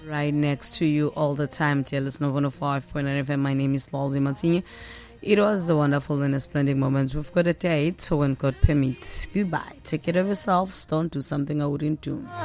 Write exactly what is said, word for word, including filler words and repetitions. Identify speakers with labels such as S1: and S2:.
S1: Right next to you all the time. Dear listener, one oh five point nine F M. My name is Lawsy Martini. It was a wonderful and a splendid moment. We've got a date, so when God permits, goodbye. Take care of yourselves. Don't do something I wouldn't do.